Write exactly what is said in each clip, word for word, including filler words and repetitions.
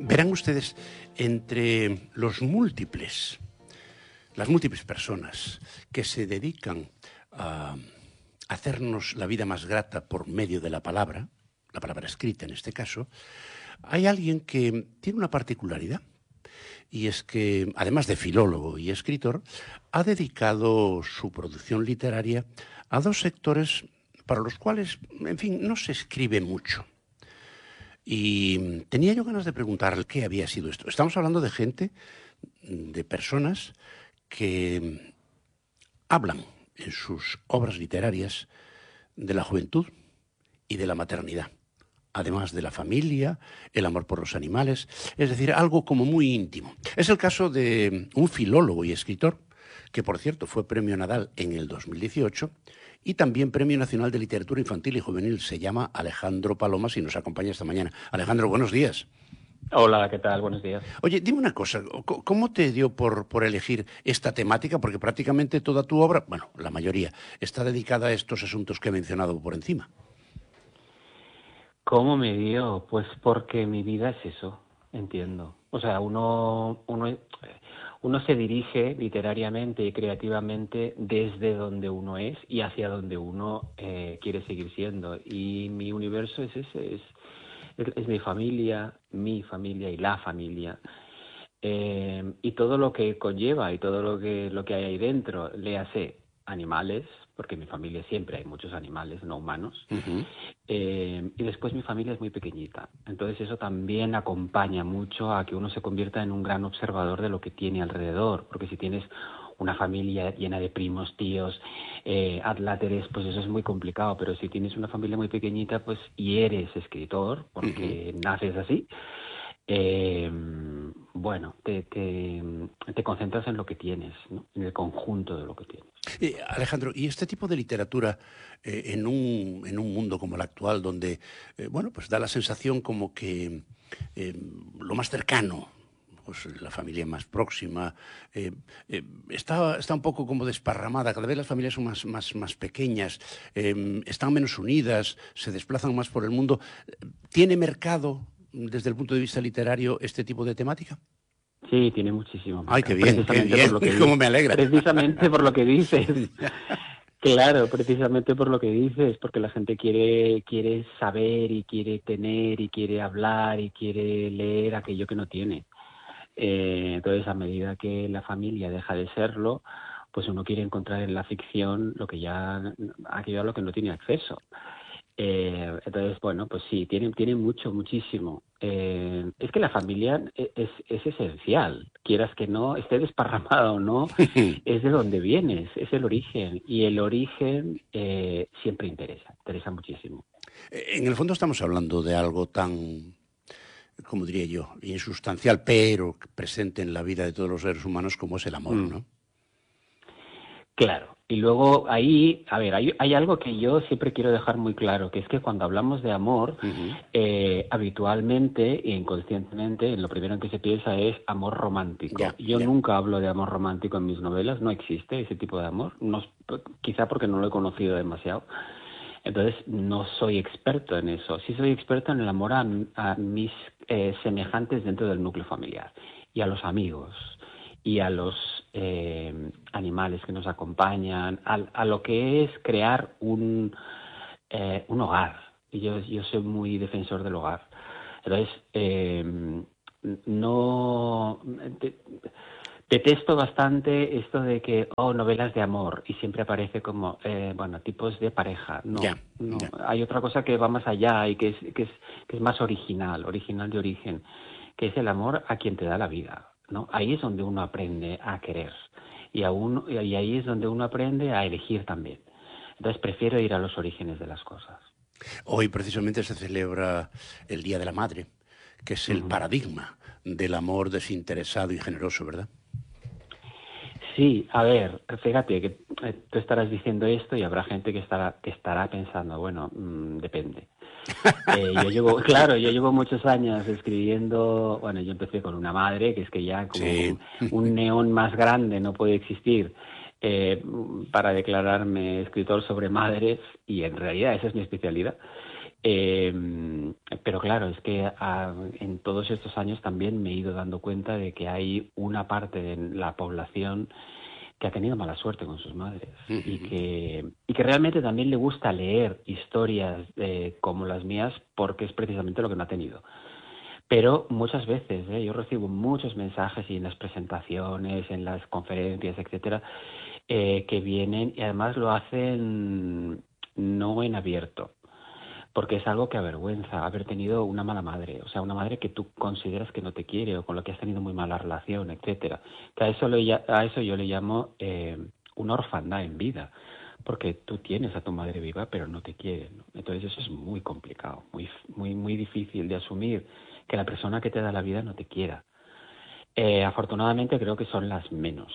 Verán ustedes, entre los múltiples, las múltiples personas que se dedican a hacernos la vida más grata por medio de la palabra, la palabra escrita en este caso, hay alguien que tiene una particularidad, y es que, además de filólogo y escritor, ha dedicado su producción literaria a dos sectores para los cuales, en fin, no se escribe mucho. Y tenía yo ganas de preguntar qué había sido esto. Estamos hablando de gente, de personas que hablan en sus obras literarias de la juventud y de la maternidad, además de la familia, el amor por los animales, es decir, algo como muy íntimo. Es el caso de un filólogo y escritor, que por cierto fue Premio Nadal en el dos mil dieciocho, y también Premio Nacional de Literatura Infantil y Juvenil. Se llama Alejandro Palomas y nos acompaña esta mañana. Alejandro, buenos días. Hola, ¿qué tal? Buenos días. Oye, dime una cosa, ¿cómo te dio por, por elegir esta temática? Porque prácticamente toda tu obra, bueno, la mayoría, está dedicada a estos asuntos que he mencionado por encima. ¿Cómo me dio? Pues porque mi vida es eso, entiendo. O sea, uno, uno, uno se dirige literariamente y creativamente desde donde uno es y hacia donde uno eh, quiere seguir siendo. Y mi universo es ese, es, es, es mi familia, mi familia y la familia. Eh, y todo lo que conlleva y todo lo que, lo que hay ahí dentro, léase animales, porque en mi familia siempre hay muchos animales no humanos, Uh-huh. eh, y después mi familia es muy pequeñita, entonces eso también acompaña mucho a que uno se convierta en un gran observador de lo que tiene alrededor, porque si tienes una familia llena de primos, tíos, eh, adláteres, pues eso es muy complicado, pero si tienes una familia muy pequeñita, pues y eres escritor, porque uh-huh. naces así, eh, bueno, te, te, te concentras en lo que tienes, ¿no? En el conjunto de lo que tienes. Eh, Alejandro, ¿y este tipo de literatura eh, en, un, en un mundo como el actual, donde, eh, bueno, pues da la sensación como que eh, lo más cercano, pues la familia más próxima, eh, eh, está, está un poco como desparramada, cada vez las familias son más, más, más pequeñas, eh, están menos unidas, se desplazan más por el mundo, ¿tiene mercado desde el punto de vista literario este tipo de temática? Sí, tiene muchísimo mercado. Ay, qué bien, qué bien, por lo que cómo me alegra. Precisamente por lo que dices. Claro, precisamente por lo que dices, porque la gente quiere, quiere saber y quiere tener y quiere hablar y quiere leer aquello que no tiene. Eh, entonces, a medida que la familia deja de serlo, pues uno quiere encontrar en la ficción lo que ya, aquello a lo que no tiene acceso. Eh, entonces, bueno, pues sí, tiene, tiene mucho, muchísimo. Eh, es que la familia es, es esencial, quieras que no, esté desparramada o no, es de donde vienes, es el origen. Y el origen eh, siempre interesa, interesa muchísimo. En el fondo estamos hablando de algo tan, como diría yo, insustancial, pero presente en la vida de todos los seres humanos como es el amor, Mm. ¿no? Claro, y luego ahí, a ver, hay, hay algo que yo siempre quiero dejar muy claro, que es que cuando hablamos de amor, uh-huh. eh, habitualmente e inconscientemente, lo primero en que se piensa es amor romántico. Yeah, yo yeah. nunca hablo de amor romántico en mis novelas, no existe ese tipo de amor, no, quizá porque no lo he conocido demasiado. Entonces, no soy experto en eso. Sí soy experto en el amor a, a mis eh, semejantes dentro del núcleo familiar y a los amigos y a los eh, animales que nos acompañan, a, a lo que es crear un, eh, un hogar. Y yo, yo soy muy defensor del hogar. Entonces, eh, no... De, detesto bastante esto de que, oh, novelas de amor, y siempre aparece como, eh, bueno, tipos de pareja. No, yeah, no. Yeah. Hay otra cosa que va más allá y que es, que es, que es más original, original de origen, que es el amor a quien te da la vida, ¿no? Ahí es donde uno aprende a querer y, a uno, y ahí es donde uno aprende a elegir también. Entonces prefiero ir a los orígenes de las cosas. Hoy precisamente se celebra el Día de la Madre, que es el Uh-huh. paradigma del amor desinteresado y generoso, ¿verdad? Sí, a ver, fíjate que eh, tú estarás diciendo esto y habrá gente que estará que estará pensando, bueno, mmm, depende. Eh, yo llevo, claro, yo llevo muchos años escribiendo, bueno, yo empecé con una madre, que es que ya como Sí. un neón más grande no puede existir eh, para declararme escritor sobre madres, y en realidad esa es mi especialidad. Eh, pero claro, es que a, en todos estos años también me he ido dando cuenta de que hay una parte de la población que ha tenido mala suerte con sus madres Uh-huh. y que y que realmente también le gusta leer historias eh, como las mías porque es precisamente lo que no ha tenido. Pero muchas veces, ¿eh? yo recibo muchos mensajes y en las presentaciones, en las conferencias, etcétera, eh, que vienen y además lo hacen no en abierto, porque es algo que avergüenza haber tenido una mala madre, o sea, una madre que tú consideras que no te quiere o con la que has tenido muy mala relación, etcétera. Que a eso, le, a eso yo le llamo eh, una orfandad en vida, porque tú tienes a tu madre viva pero no te quiere, ¿no? Entonces eso es muy complicado, muy, muy, muy difícil de asumir, que la persona que te da la vida no te quiera. Eh, afortunadamente creo que son las menos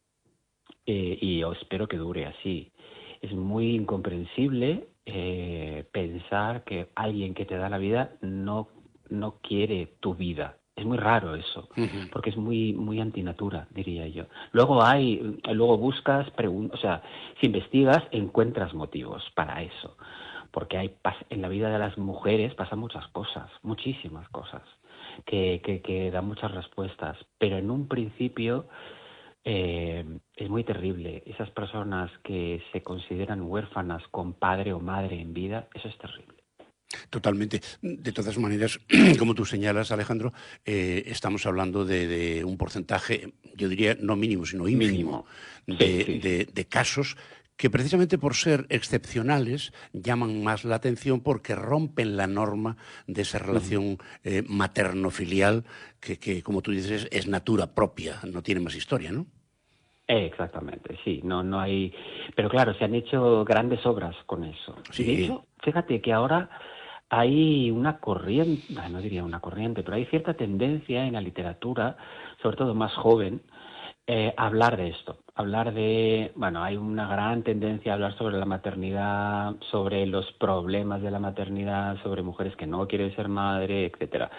eh, y yo espero que dure así. Es muy incomprensible eh, pensar que alguien que te da la vida no, no quiere tu vida. Es muy raro eso, Uh-huh. porque es muy muy antinatura, diría yo. Luego hay, luego buscas, pregun- o sea, si investigas, encuentras motivos para eso, porque hay en la vida de las mujeres pasan muchas cosas, muchísimas cosas, que, que, que dan muchas respuestas, pero en un principio eh, es muy terrible. Esas personas que se consideran huérfanas con padre o madre en vida, eso es terrible. Totalmente. De todas maneras, como tú señalas, Alejandro, eh, estamos hablando de, de un porcentaje, yo diría, no mínimo, sino ínfimo, Mínimo. Sí, de, sí, sí. de, de casos que precisamente por ser excepcionales llaman más la atención porque rompen la norma de esa relación eh, materno-filial que, que, como tú dices, es, es natura propia, no tiene más historia, ¿no? Exactamente, sí, no, no hay, pero claro, se han hecho grandes obras con eso. Y de Sí. hecho, fíjate que ahora hay una corriente, no diría una corriente, pero hay cierta tendencia en la literatura, sobre todo más joven, eh, a hablar de esto, hablar de, bueno, hay una gran tendencia a hablar sobre la maternidad, sobre los problemas de la maternidad, sobre mujeres que no quieren ser madre, etcétera.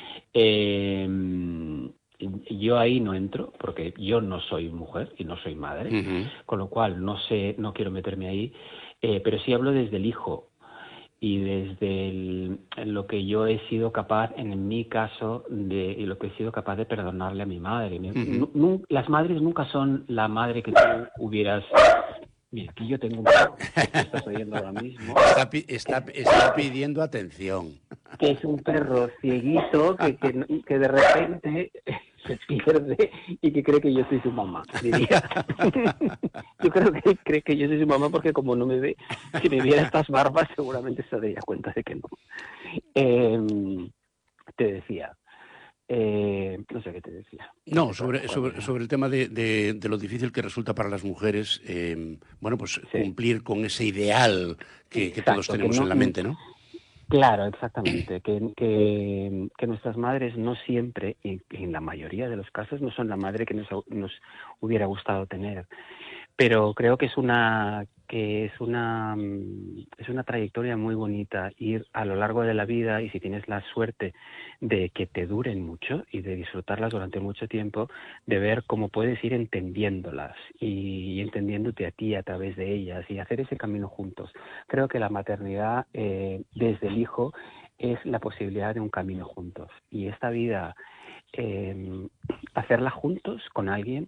Eh, yo ahí no entro porque yo no soy mujer y no soy madre, Uh-huh. con lo cual no sé, no quiero meterme ahí, eh, pero sí hablo desde el hijo y desde el, lo que yo he sido capaz, en mi caso, de y lo que he sido capaz de perdonarle a mi madre. Mi, Uh-huh. nu, nu, las madres nunca son la madre que tú hubieras. Mira, aquí yo tengo un perro que estás oyendo ahora mismo. Está, está, está pidiendo atención. Que es un perro cieguito que, que, que de repente se pierde y que cree que yo soy su mamá, diría. Yo creo que cree que yo soy su mamá porque como no me ve, si me viera estas barbas seguramente se daría cuenta de que no. Eh, te decía, eh, no sé qué te decía. No, sobre, sobre, sobre el tema de, de, de lo difícil que resulta para las mujeres, eh, bueno, pues sí. cumplir con ese ideal que, que todos tenemos que no, en la mente, ¿no? Claro, exactamente, que, que, que nuestras madres no siempre, y en la mayoría de los casos, no son la madre que nos, nos hubiera gustado tener. Pero creo que es una que es una es una trayectoria muy bonita ir a lo largo de la vida, y si tienes la suerte de que te duren mucho y de disfrutarlas durante mucho tiempo, de ver cómo puedes ir entendiéndolas y, y entendiéndote a ti a través de ellas y hacer ese camino juntos. Creo que la maternidad eh, desde el hijo es la posibilidad de un camino juntos, y esta vida eh, hacerla juntos con alguien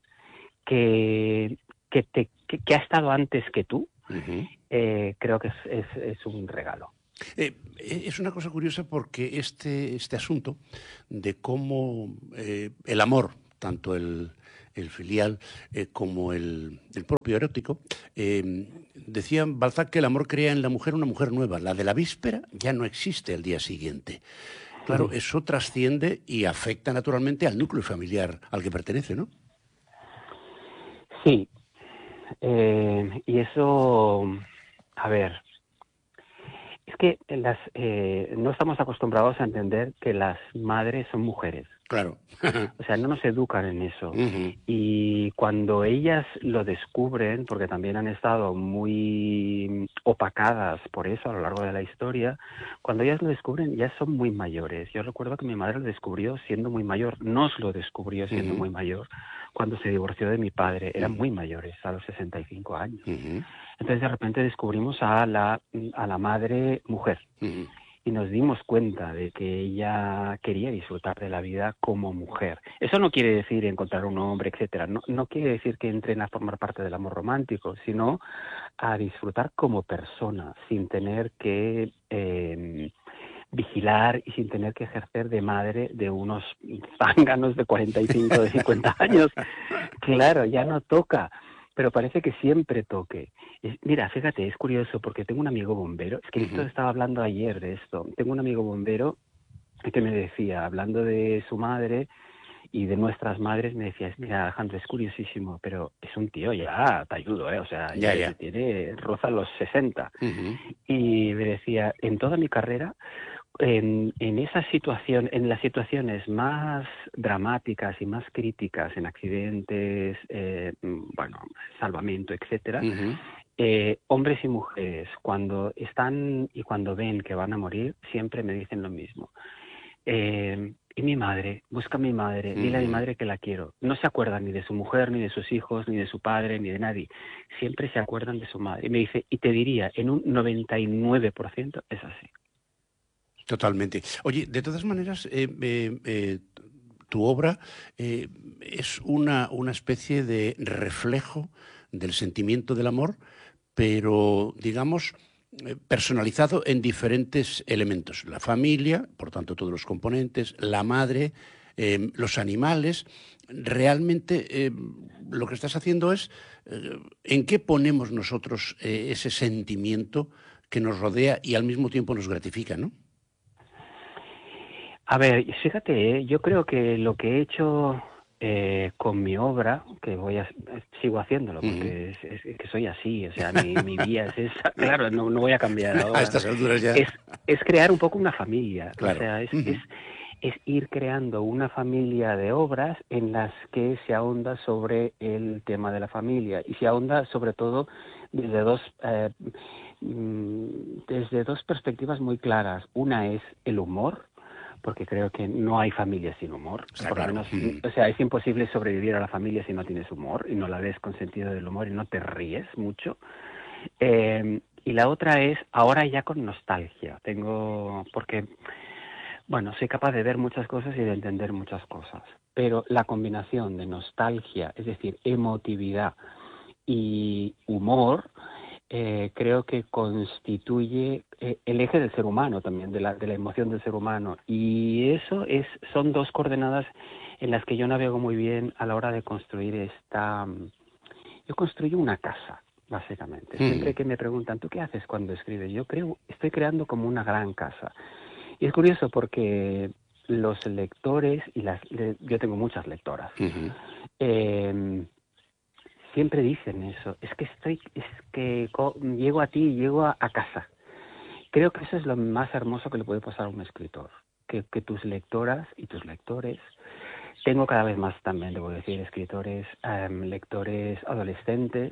que Que, te, que, que ha estado antes que tú, uh-huh. eh, creo que es, es, es un regalo. Eh, es una cosa curiosa porque este, este asunto de cómo eh, el amor, tanto el, el filial eh, como el, el propio erótico, eh, decía Balzac que el amor crea en la mujer una mujer nueva. La de la víspera ya no existe al día siguiente. Claro, uh-huh. Eso trasciende y afecta naturalmente al núcleo familiar al que pertenece, ¿no? Sí. Eh, y eso, a ver, es que las, eh, no estamos acostumbrados a entender que las madres son mujeres. Claro. O sea, no nos educan en eso. Uh-huh. Y cuando ellas lo descubren, porque también han estado muy opacadas por eso a lo largo de la historia, cuando ellas lo descubren ya son muy mayores. Yo recuerdo que mi madre lo descubrió siendo muy mayor, nos lo descubrió siendo uh-huh. muy mayor, cuando se divorció de mi padre. Eran uh-huh. muy mayores, a los sesenta y cinco años. Uh-huh. Entonces de repente descubrimos a la, a la madre mujer. Uh-huh. y nos dimos cuenta de que ella quería disfrutar de la vida como mujer. Eso no quiere decir encontrar un hombre, etcétera. No, no quiere decir que entren a formar parte del amor romántico, sino a disfrutar como persona, sin tener que eh, vigilar y sin tener que ejercer de madre de unos zánganos de cuarenta y cinco, de cincuenta años. Claro, ya no toca. Pero parece que siempre toque. Es, mira, fíjate, es curioso porque tengo un amigo bombero, es que esto Uh-huh. estaba hablando ayer de esto, tengo un amigo bombero que me decía, hablando de su madre y de nuestras madres, me decía, mira, Alejandro, es curiosísimo, pero es un tío ya, te ayudo, ¿eh? O sea, Ya, ya ya. tiene, roza los sesenta. Uh-huh. Y me decía, en toda mi carrera, en, en esa situación, en las situaciones más dramáticas y más críticas, en accidentes, eh, bueno, salvamento, etcétera, Uh-huh. eh, hombres y mujeres, cuando están y cuando ven que van a morir, siempre me dicen lo mismo. Eh, y mi madre, busca a mi madre, dile a mi Uh-huh. madre que la quiero. No se acuerdan ni de su mujer, ni de sus hijos, ni de su padre, ni de nadie. Siempre se acuerdan de su madre. Y me dice, y te diría, en un noventa y nueve por ciento es así. Totalmente. Oye, de todas maneras, eh, eh, eh, tu obra eh, es una, una especie de reflejo del sentimiento del amor, pero, digamos, eh, personalizado en diferentes elementos. La familia, por tanto, todos los componentes, la madre, eh, los animales. Realmente eh, lo que estás haciendo es eh, en qué ponemos nosotros eh, ese sentimiento que nos rodea y al mismo tiempo nos gratifica, ¿no? A ver, fíjate, ¿eh? Yo creo que lo que he hecho eh, con mi obra, que voy a, sigo haciéndolo, Uh-huh. porque es, es- es que soy así, o sea, mi, mi vía es esa, claro, no, no voy a cambiar A ahora, estas alturas ya, es, es crear un poco una familia, o claro. sea, es, es, Uh-huh. es ir creando una familia de obras en las que se ahonda sobre el tema de la familia, y se ahonda sobre todo desde dos, eh, mm, desde dos perspectivas muy claras. Una es el humor, porque creo que no hay familia sin humor. Está Por lo claro. menos, Uh-huh. o sea, es imposible sobrevivir a la familia si no tienes humor y no la ves con sentido del humor y no te ríes mucho. Eh, y la otra es ahora ya con nostalgia. Tengo, porque, bueno, soy capaz de ver muchas cosas y de entender muchas cosas. Pero la combinación de nostalgia, es decir, emotividad y humor, eh, creo que constituye eh, el eje del ser humano también, de la, de la emoción del ser humano. Y eso es, son dos coordenadas en las que yo navego muy bien a la hora de construir esta... Yo construyo una casa, básicamente. Uh-huh. Siempre que me preguntan, ¿tú qué haces cuando escribes? Yo creo, estoy creando como una gran casa. Y es curioso porque los lectores, y las, yo tengo muchas lectoras, Uh-huh. eh, siempre dicen eso, es que estoy, es que llego a ti, llego a, a casa. Creo que eso es lo más hermoso que le puede pasar a un escritor, que, que tus lectoras y tus lectores, tengo cada vez más también, debo decir, escritores, um, lectores adolescentes,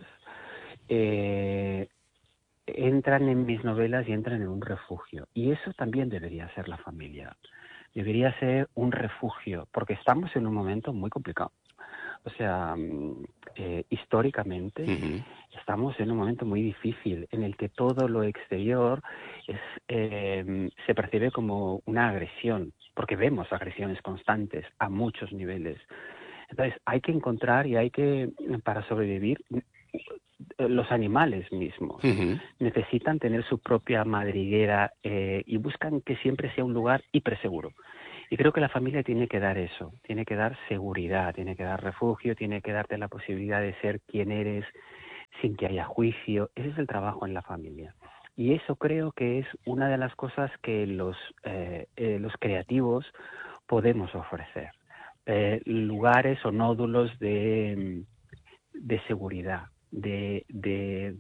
eh, entran en mis novelas y entran en un refugio. Y eso también debería ser la familia. Debería ser un refugio, porque estamos en un momento muy complicado. O sea, eh, históricamente Uh-huh. estamos en un momento muy difícil en el que todo lo exterior es, eh, se percibe como una agresión, porque vemos agresiones constantes a muchos niveles. Entonces hay que encontrar y hay que, para sobrevivir, los animales mismos Uh-huh. necesitan tener su propia madriguera eh, y buscan que siempre sea un lugar hiperseguro. Y creo que la familia tiene que dar eso, tiene que dar seguridad, tiene que dar refugio, tiene que darte la posibilidad de ser quien eres sin que haya juicio. Ese es el trabajo en la familia. Y eso creo que es una de las cosas que los, eh, eh, los creativos podemos ofrecer. Eh, lugares o nódulos de, de seguridad, de, de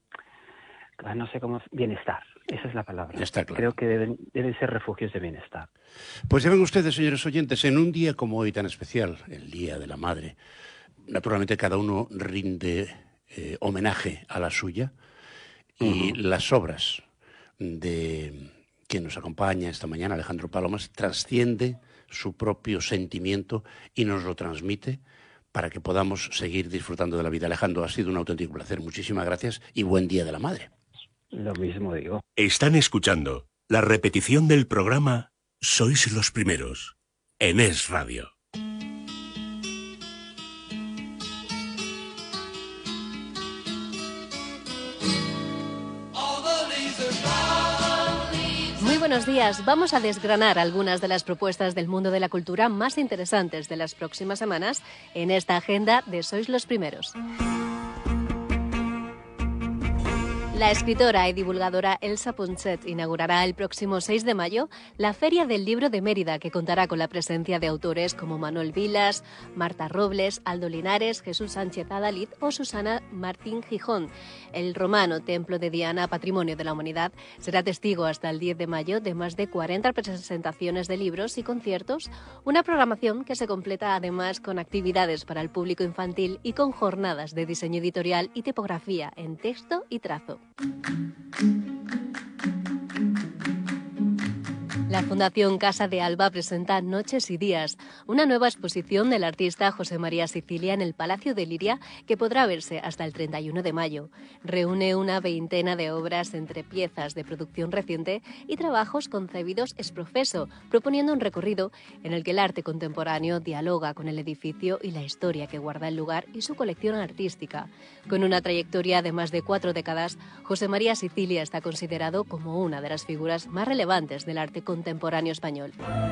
no sé cómo, bienestar. Esa es la palabra. Está claro. Creo que deben, deben ser refugios de bienestar. Pues ya ven ustedes, señores oyentes, en un día como hoy tan especial, el Día de la Madre, naturalmente cada uno rinde eh, homenaje a la suya y Uh-huh. las obras de quien nos acompaña esta mañana, Alejandro Palomas, trasciende su propio sentimiento y nos lo transmite para que podamos seguir disfrutando de la vida. Alejandro, ha sido un auténtico placer. Muchísimas gracias y buen Día de la Madre. Lo mismo digo. Están escuchando La repetición del programa Sois los Primeros, en Es Radio. Muy buenos días. Vamos a desgranar algunas de las propuestas del mundo de la cultura más interesantes de las próximas semanas en esta agenda de Sois los Primeros. La escritora y divulgadora Elsa Ponset inaugurará el próximo seis de mayo la Feria del Libro de Mérida, que contará con la presencia de autores como Manuel Vilas, Marta Robles, Aldo Linares, Jesús Sánchez Adalid o Susana Martín Gijón. El romano Templo de Diana, Patrimonio de la Humanidad, será testigo hasta el diez de mayo de más de cuarenta presentaciones de libros y conciertos, una programación que se completa además con actividades para el público infantil y con jornadas de diseño editorial y tipografía en texto y trazo. La Fundación Casa de Alba presenta Noches y Días, una nueva exposición del artista José María Sicilia en el Palacio de Liria que podrá verse hasta el treinta y uno de mayo. Reúne una veintena de obras entre piezas de producción reciente y trabajos concebidos ex professo, proponiendo un recorrido en el que el arte contemporáneo dialoga con el edificio y la historia que guarda el lugar y su colección artística. Con una trayectoria de más de cuatro décadas, José María Sicilia está considerado como una de las figuras más relevantes del arte contemporáneo contemporáneo español.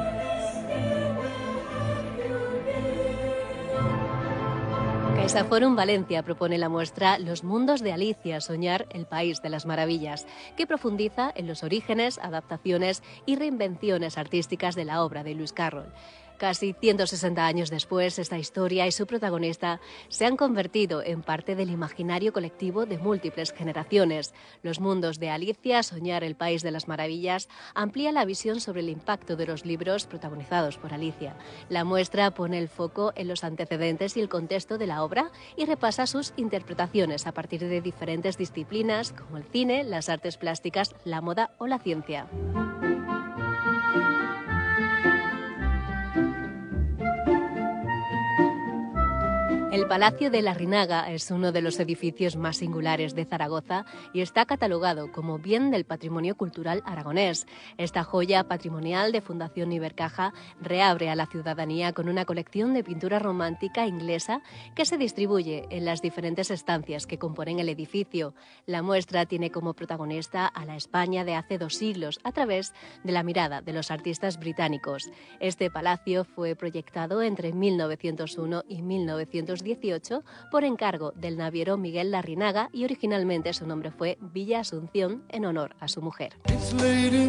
CaixaForum Valencia propone la muestra Los mundos de Alicia, soñar el país de las maravillas, que profundiza en los orígenes, adaptaciones y reinvenciones artísticas de la obra de Lewis Carroll. Casi ciento sesenta años después, esta historia y su protagonista se han convertido en parte del imaginario colectivo de múltiples generaciones. Los mundos de Alicia, soñar el país de las maravillas, amplía la visión sobre el impacto de los libros protagonizados por Alicia. La muestra pone el foco en los antecedentes y el contexto de la obra y repasa sus interpretaciones a partir de diferentes disciplinas como el cine, las artes plásticas, la moda o la ciencia. El Palacio de Larrinaga es uno de los edificios más singulares de Zaragoza y está catalogado como Bien del Patrimonio Cultural Aragonés. Esta joya patrimonial de Fundación Ibercaja reabre a la ciudadanía con una colección de pintura romántica inglesa que se distribuye en las diferentes estancias que componen el edificio. La muestra tiene como protagonista a la España de hace dos siglos a través de la mirada de los artistas británicos. Este palacio fue proyectado entre mil novecientos uno y mil novecientos dieciocho por encargo del naviero Miguel Larrinaga y originalmente su nombre fue Villa Asunción en honor a su mujer.